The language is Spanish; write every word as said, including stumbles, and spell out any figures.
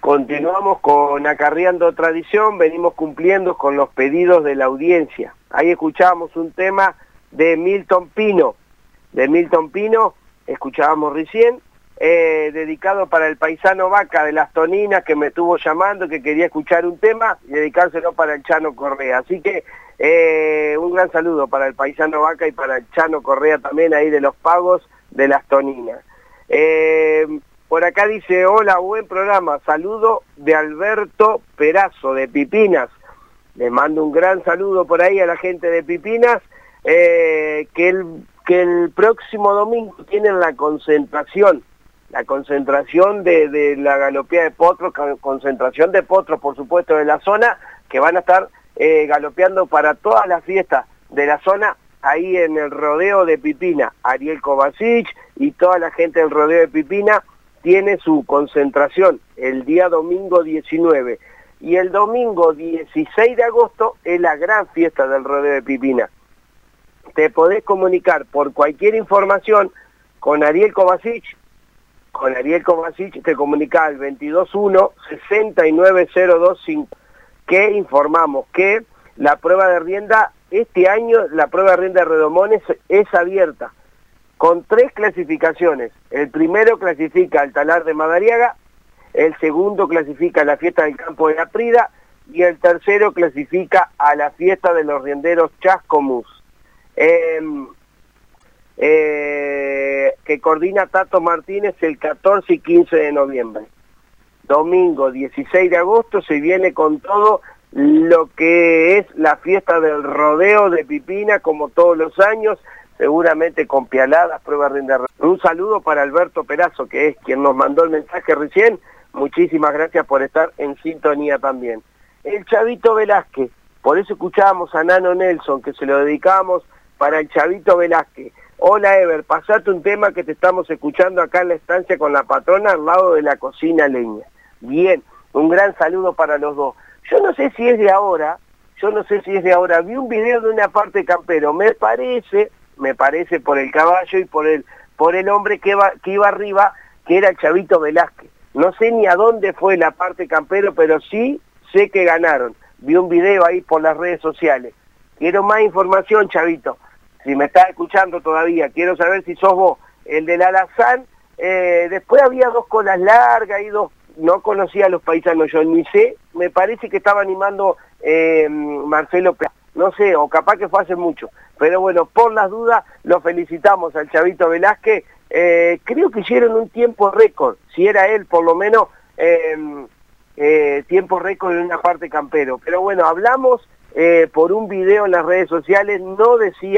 Continuamos con Acarreando Tradición, venimos cumpliendo con los pedidos de la audiencia. Ahí escuchábamos un tema de Milton Pino, de Milton Pino, escuchábamos recién, eh, dedicado para el paisano Vaca de Las Toninas, que me estuvo llamando, que quería escuchar un tema, y dedicárselo para el Chano Correa. Así que eh, un gran saludo para el paisano Vaca y para el Chano Correa también, ahí de Los Pagos de Las Toninas. Eh, Por acá dice, hola, buen programa, saludo de Alberto Perazo, de Pipinas. Les mando un gran saludo por ahí a la gente de Pipinas, eh, que, el, que el próximo domingo tienen la concentración, la concentración de, de la galopía de potros, concentración de potros, por supuesto, de la zona, que van a estar eh, galopeando para todas las fiestas de la zona, ahí en el rodeo de Pipina. Ariel Kovacic y toda la gente del rodeo de Pipina tiene su concentración el día domingo diecinueve, y el domingo dieciséis de agosto es la gran fiesta del rodeo de Pipina. Te podés comunicar por cualquier información con Ariel Kovacic, con Ariel Kovacic te comunicás al veintidós uno, sesenta y nueve cero dos cinco, que informamos que la prueba de rienda, este año la prueba de rienda de Redomones es abierta, con tres clasificaciones. El primero clasifica al Talar de Madariaga, el segundo clasifica a la fiesta del Campo de la Prida, y el tercero clasifica a la fiesta de los rienderos Chascomús, eh, eh, que coordina Tato Martínez el catorce y quince de noviembre. Domingo dieciséis de agosto se viene con todo lo que es la fiesta del rodeo de Pipina, como todos los años, seguramente con pialadas, pruebas de rienda. Un saludo para Alberto Perazo, que es quien nos mandó el mensaje recién. Muchísimas gracias por estar en sintonía también. El Chavito Velázquez, por eso escuchábamos a Nano Nelson, que se lo dedicamos para el Chavito Velázquez. Hola Ever, pasate un tema que te estamos escuchando acá en la estancia con la patrona al lado de la cocina leña. Bien, un gran saludo para los dos. Yo no sé si es de ahora, yo no sé si es de ahora, vi un video de una parte campero, me parece... me parece por el caballo y por el por el hombre que, va, que iba arriba, que era el Chavito Velázquez. No sé ni a dónde fue la parte campero, pero sí sé que ganaron. Vi un video ahí por las redes sociales. Quiero más información, Chavito. Si me estás escuchando todavía, quiero saber si sos vos. El del Alazán, eh, después había dos colas largas y dos... No conocía a los paisanos, yo ni sé, me parece que estaba animando eh, Marcelo Pla. No sé, o capaz que fue hace mucho. Pero bueno, por las dudas, lo felicitamos al Chavito Velázquez. Eh, creo que hicieron un tiempo récord, si era él por lo menos, eh, eh, tiempo récord en una parte campero. Pero bueno, hablamos eh, por un video en las redes sociales, no decía